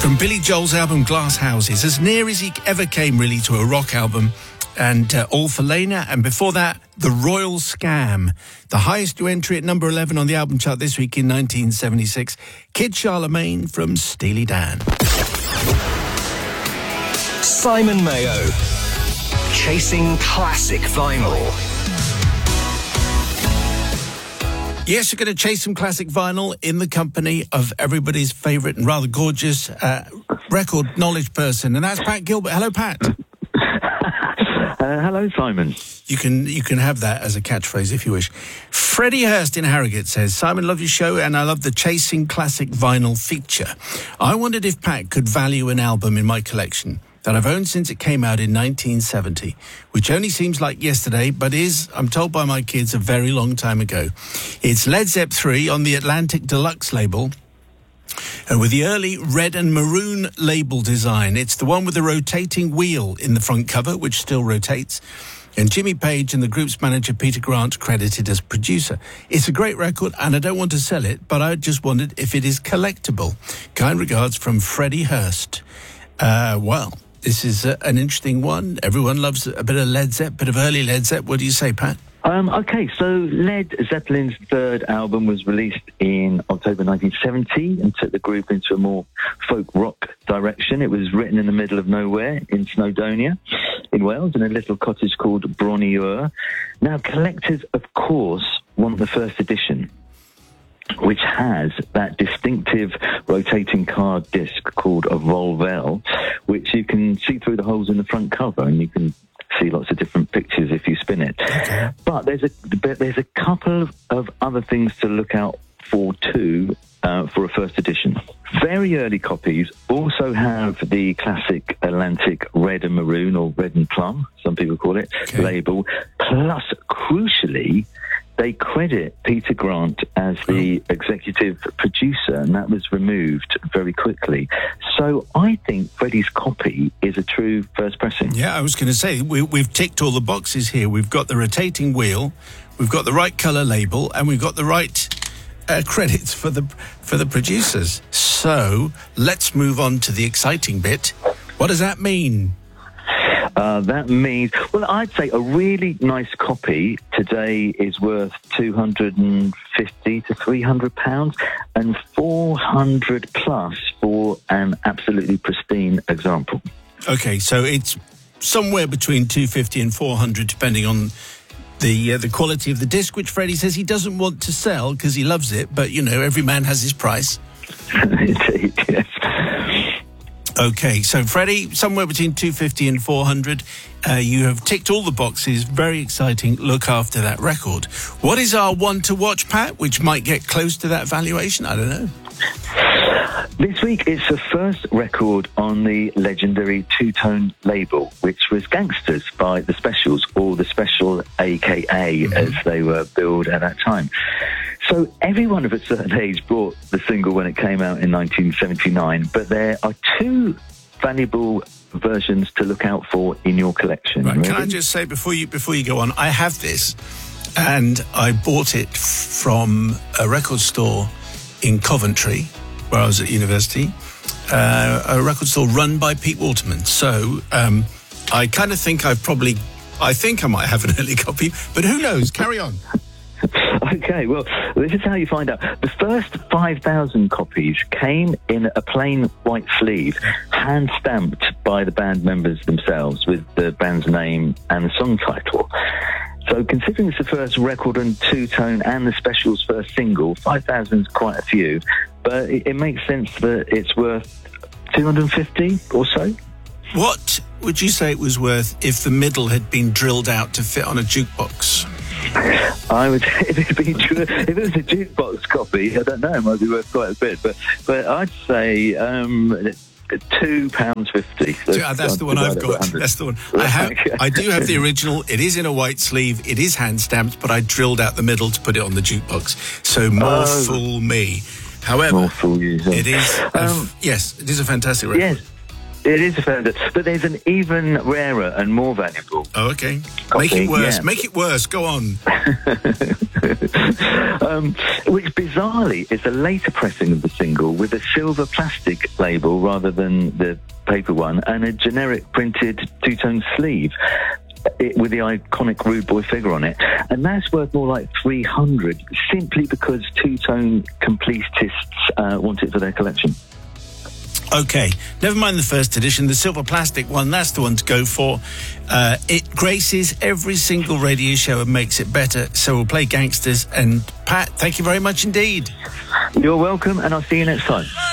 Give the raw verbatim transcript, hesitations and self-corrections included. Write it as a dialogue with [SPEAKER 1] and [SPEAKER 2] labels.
[SPEAKER 1] from Billy Joel's album Glass Houses, as near as he ever came really to a rock album, and uh, All for Lena, and before that, The Royal Scam, the highest new entry at number eleven on the album chart this week in nineteen seventy-six, Kid Charlemagne from Steely Dan.
[SPEAKER 2] Simon Mayo, chasing classic vinyl.
[SPEAKER 1] Yes, you're going to chase some classic vinyl in the company of everybody's favourite and rather gorgeous uh, record knowledge person, and that's Pat Gilbert. Hello, Pat.
[SPEAKER 3] Uh, hello, Simon.
[SPEAKER 1] You can you can have that as a catchphrase if you wish. Freddie Hurst in Harrogate says, Simon, love your show and I love the Chasing Classic Vinyl feature. I wondered if Pat could value an album in my collection that I've owned since it came out in nineteen seventy, which only seems like yesterday, but is, I'm told by my kids, a very long time ago. It's Led Zepp three on the Atlantic Deluxe label, and with the early red and maroon label design. It's the one with the rotating wheel in the front cover, which still rotates, and Jimmy Page and the group's manager Peter Grant credited as producer. It's a great record, and I don't want to sell it, but I just wondered if it is collectible. Kind regards from Freddie Hurst. Uh, well, this is uh, an interesting one. Everyone loves a bit of Led Zepp, bit of early Led Zepp. What do you say, Pat?
[SPEAKER 3] Um, okay, so Led Zeppelin's third album was released in October nineteen seventy and took the group into a more folk rock direction. It was written in the middle of nowhere in Snowdonia in Wales in a little cottage called Bron-y-Ur. Now, collectors, of course, want the first edition, which has that distinctive rotating card disc called a Volvel, which you can see through the holes in the front cover, and you can see lots of different pictures if you spin it. Okay. But there's a but there's a couple of, of other things to look out for too uh, for a first edition. Very early copies also have the classic Atlantic red and maroon, or red and plum, some people call it, okay, label. Plus, crucially, they credit Peter Grant as the executive producer, and that was removed very quickly. So I think Freddie's copy is a true first pressing.
[SPEAKER 1] Yeah, I was going to say, we, we've ticked all the boxes here. We've got the rotating wheel, we've got the right colour label, and we've got the right uh, credits for the for the producers. So let's move on to the exciting bit. What does that mean?
[SPEAKER 3] Uh, that means, well, I'd say a really nice copy today is worth two hundred fifty to three hundred pounds, and four hundred plus for an absolutely pristine example.
[SPEAKER 1] Okay, so it's somewhere between two hundred fifty and four hundred, depending on the uh, the quality of the disc, which Freddie says he doesn't want to sell because he loves it, but, you know, every man has his price.
[SPEAKER 3] Indeed, yes.
[SPEAKER 1] Okay, so Freddie, somewhere between two hundred fifty and four hundred. Uh, you have ticked all the boxes. Very exciting. Look after that record. What is our one to watch, Pat, which might get close to that valuation? I don't know.
[SPEAKER 3] This week it's the first record on the legendary two-tone label, which was Gangsters by The Specials, or The Special, a k a mm-hmm. as they were billed at that time. So everyone of a certain age bought the single when it came out in nineteen seventy-nine, but there are two valuable versions to look out for in your collection.
[SPEAKER 1] Right, can I just say, before you before you go on, I have this, and I bought it from a record store in Coventry, where I was at university, uh, a record store run by Pete Waterman. So um, I kind of think I probably, I think I might have an early copy, but who knows? Carry on.
[SPEAKER 3] Okay, well, this is how you find out. The first five thousand copies came in a plain white sleeve, hand-stamped by the band members themselves with the band's name and the song title. So considering it's the first record on two-tone and the Specials' first single, five thousand is quite a few, but it, it makes sense that it's worth two hundred fifty or so.
[SPEAKER 1] What would you say it was worth if the middle had been drilled out to fit on a jukebox?
[SPEAKER 3] I would, if it'd been, if it was a jukebox copy, I don't know, it might be worth quite a bit, but but I'd say um, two pounds fifty. So
[SPEAKER 1] yeah, that's the one I've got. That's the one I have. I do have the original. It is in a white sleeve. It is hand stamped, but I drilled out the middle to put it on the jukebox. So more oh, fool me. However,
[SPEAKER 3] more fool you,
[SPEAKER 1] it is. Um, a, yes, it is a fantastic record.
[SPEAKER 3] Yes. It is a Fender, but there's an even rarer and more valuable.
[SPEAKER 1] Oh, okay.
[SPEAKER 3] Copy,
[SPEAKER 1] Make it worse.
[SPEAKER 3] yeah.
[SPEAKER 1] Make it worse. Go on.
[SPEAKER 3] um, which bizarrely is a later pressing of the single with a silver plastic label rather than the paper one, and a generic printed two-tone sleeve. It, with the iconic Rude Boy figure on it, and that's worth more like three hundred, simply because two-tone completists uh, want it for their collection.
[SPEAKER 1] Okay, never mind the first edition. The silver plastic one, that's the one to go for. Uh, it graces every single radio show and makes it better. So we'll play Gangsters. And Pat, thank you very much indeed.
[SPEAKER 3] You're welcome, and I'll see you next time.